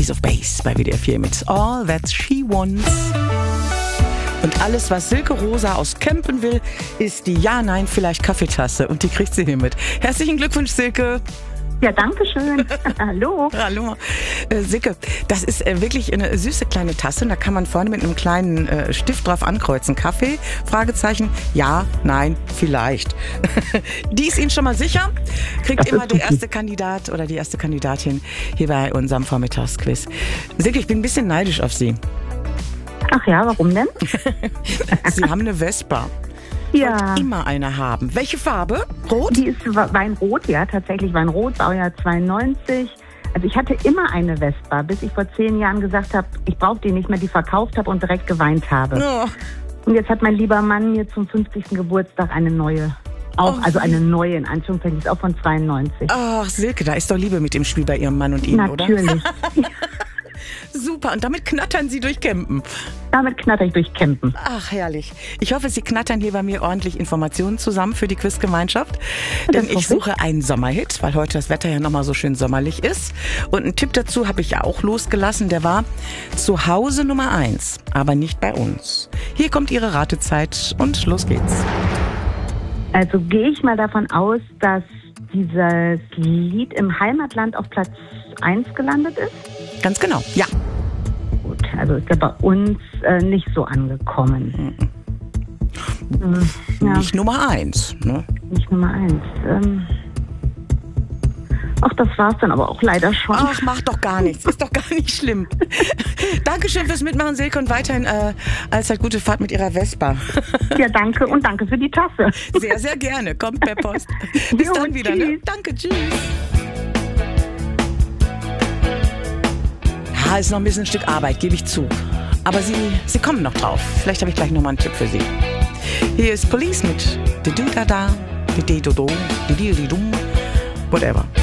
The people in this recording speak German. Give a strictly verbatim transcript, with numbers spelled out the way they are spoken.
Ace of Base bei W D R vier mit All That She Wants. Und alles, was Silke Rosa aus Kempen will, ist die Ja-Nein-Vielleicht-Kaffeetasse. Und die kriegt sie hiermit. Herzlichen Glückwunsch, Silke. Ja, danke schön. Hallo. Hallo. Äh, Silke, das ist äh, wirklich eine süße kleine Tasse. Da kann man vorne mit einem kleinen äh, Stift drauf ankreuzen. Kaffee? Fragezeichen. Ja, nein, vielleicht. Die ist Ihnen schon mal sicher? Kriegt immer der erste Kandidat oder die erste Kandidatin hier bei unserem Vormittagsquiz. Silke, ich bin ein bisschen neidisch auf Sie. Ach ja, warum denn? Sie haben eine Vespa. Ja. Wollt immer eine haben. Welche Farbe? Rot? Die ist Weinrot, ja, tatsächlich Weinrot, Baujahr zweiundneunzig. Also ich hatte immer eine Vespa, bis ich vor zehn Jahren gesagt habe, ich brauche die nicht mehr, die verkauft habe und direkt geweint habe. Oh. Und jetzt hat mein lieber Mann mir zum fünfzigsten Geburtstag eine neue, auch, Oh. also eine neue in Anführungszeichen, ist auch von zweiundneunzig. Ach, Silke, da ist doch Liebe mit dem Spiel bei Ihrem Mann und Ihnen, oder? Natürlich. Super, und damit knattern Sie durch Kempen. Damit knatter ich durch Campen. Ach, herrlich. Ich hoffe, Sie knattern hier bei mir ordentlich Informationen zusammen für die Quizgemeinschaft. Denn hoffe ich ich. suche einen Sommerhit, weil heute das Wetter ja nochmal so schön sommerlich ist. Und einen Tipp dazu habe ich ja auch losgelassen, der war zu Hause Nummer eins, aber nicht bei uns. Hier kommt Ihre Ratezeit und los geht's. Also gehe ich mal davon aus, dass dieses Lied im Heimatland auf Platz eins gelandet ist. Ganz genau, ja. Gut, also ist ja bei uns äh, nicht so angekommen. Mhm. Ja, Nicht Nummer eins, ne? nicht Nummer eins. Ähm Ach, das war's dann aber auch leider schon. Ach, macht doch gar nichts. Ist doch gar nicht schlimm. Dankeschön fürs Mitmachen, Silke, und weiterhin äh, allzeit gute Fahrt mit Ihrer Vespa. Ja, danke und danke für die Tasse. Sehr, sehr gerne. Kommt per Post. Bis Jo, dann wieder. Ne? tschüss. Danke, tschüss. Ja, ist noch ein bisschen ein Stück Arbeit, gebe ich zu. Aber Sie, Sie kommen noch drauf. Vielleicht habe ich gleich noch mal einen Tipp für Sie. Hier ist Police mit Di-Du-Da-Da, Di-Di-Do-Do, Di-Di-Di-Dum, whatever.